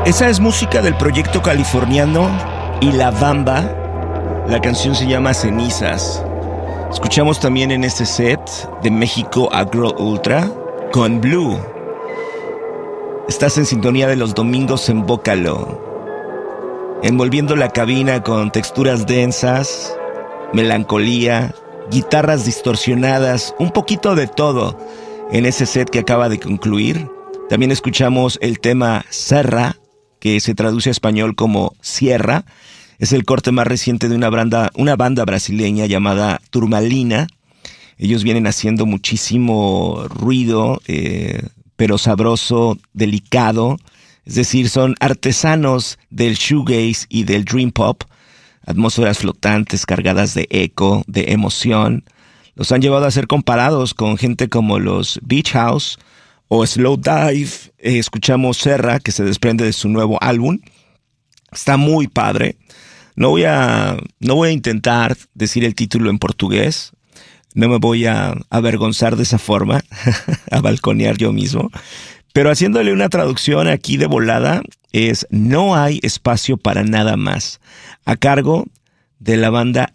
Esa es música del proyecto californiano Y La Bamba. La canción se llama Cenizas. Escuchamos también en este set de México a Girl Ultra con Blue. Estás en sintonía de los domingos en Bócalo, envolviendo la cabina con texturas densas, melancolía, guitarras distorsionadas, un poquito de todo en ese set que acaba de concluir. También escuchamos el tema Serra, que se traduce a español como Sierra. Es el corte más reciente de una banda brasileña llamada Turmalina. Ellos vienen haciendo muchísimo ruido, pero sabroso, delicado. Es decir, son artesanos del shoegaze y del dream pop. Atmósferas flotantes cargadas de eco, de emoción. Los han llevado a ser comparados con gente como los Beach House o Slow Dive. Escuchamos Serra, que se desprende de su nuevo álbum. Está muy padre. No voy a intentar decir el título en portugués. No me voy a avergonzar de esa forma, a balconear yo mismo. Pero haciéndole una traducción aquí de volada, es No hay espacio para nada más, a cargo de la banda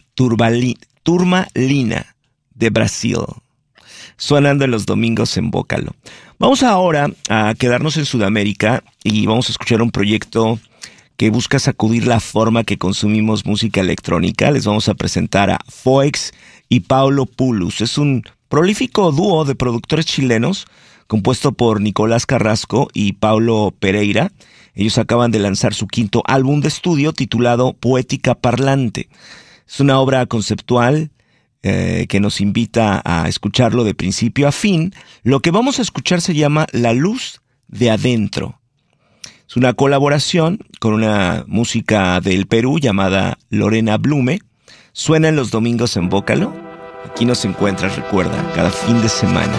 Turmalina de Brasil, sonando en los domingos en Bócalo. Vamos ahora a quedarnos en Sudamérica y vamos a escuchar un proyecto que busca sacudir la forma que consumimos música electrónica. Les vamos a presentar a Foex y Paulo Pulus. Es un prolífico dúo de productores chilenos compuesto por Nicolás Carrasco y Paulo Pereira. Ellos acaban de lanzar su quinto álbum de estudio titulado Poética Parlante. Es una obra conceptual que nos invita a escucharlo de principio a fin. Lo que vamos a escuchar se llama La Luz de Adentro. Es una colaboración con una música del Perú llamada Lorena Blume. Suena en los domingos en Bócalo. Aquí nos encuentras, recuerda, cada fin de semana.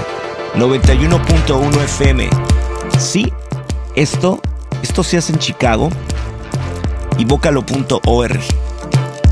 91.1 FM. Sí, esto se hace en Chicago y Bócalo.org.